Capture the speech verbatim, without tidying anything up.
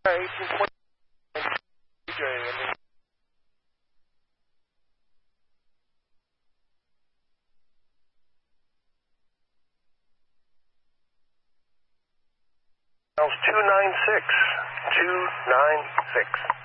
eighteen twenty. D J, I mean. two nine six. two nine six.